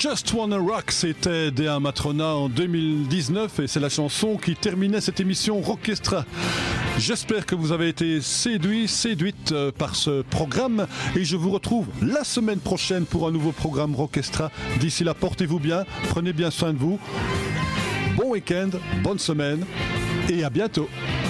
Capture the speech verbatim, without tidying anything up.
Just Wanna Rock, c'était Dea Matrona en deux mille dix-neuf et c'est la chanson qui terminait cette émission Rockestra. J'espère que vous avez été séduits, séduites par ce programme et je vous retrouve la semaine prochaine pour un nouveau programme Rockestra. D'ici là, portez-vous bien, prenez bien soin de vous. Bon week-end, bonne semaine et à bientôt.